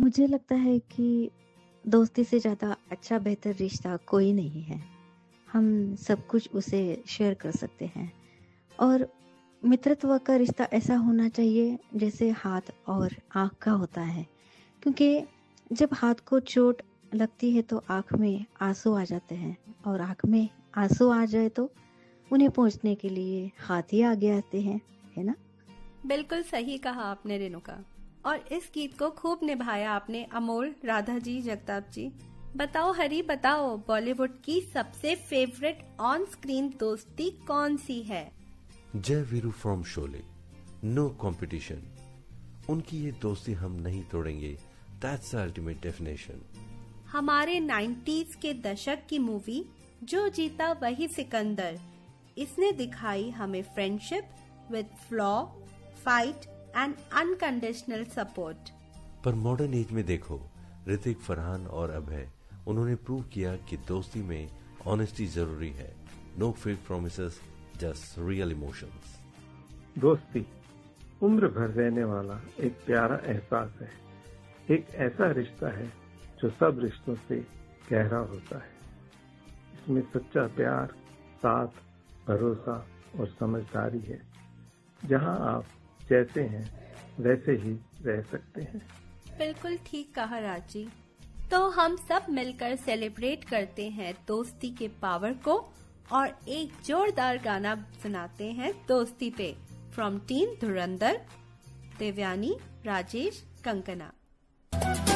मुझे लगता है कि दोस्ती से ज़्यादा अच्छा बेहतर रिश्ता कोई नहीं है। हम सब कुछ उसे शेयर कर सकते हैं और मित्रत्व का रिश्ता ऐसा होना चाहिए जैसे हाथ और आँख का होता है। क्योंकि जब हाथ को चोट लगती है तो आँख में आँसू आ जाते हैं और आँख में आँसू आ जाए तो उन्हें पोंछने के लिए हाथ ही आगे आते हैं, है ना? बिल्कुल सही कहा आपने रेणुका। और इस गीत को खूब निभाया आपने अमोल, राधा जी, जगताप जी। बताओ हरी, बताओ बॉलीवुड की सबसे फेवरेट ऑन स्क्रीन दोस्ती कौन सी है? जय Veeru from Sholay, no competition. उनकी ये दोस्ती हम नहीं तोड़ेंगे, दैट्स अल्टीमेट डेफिनेशन। हमारे 90s के दशक की मूवी जो जीता वही सिकंदर, इसने दिखाई हमें friendship with flaw, fight and unconditional support. पर मॉडर्न एज में देखो, ऋतिक, फरहान और अभय, उन्होंने प्रूव किया कि दोस्ती में ऑनेस्टी जरूरी है। No fake promises, just real emotions. दोस्ती उम्र भर रहने वाला एक प्यारा एहसास है, एक ऐसा रिश्ता है जो सब रिश्तों से गहरा होता है। इसमें सच्चा प्यार, साथ, भरोसा और समझदारी है। जहां आप जैसे हैं वैसे ही रह सकते हैं। बिल्कुल ठीक कहा राजी। तो हम सब मिलकर सेलिब्रेट करते हैं दोस्ती के पावर को और एक जोरदार गाना सुनाते हैं दोस्ती पे। From team Dhurandhar, Devyani, Rajesh, Kankana.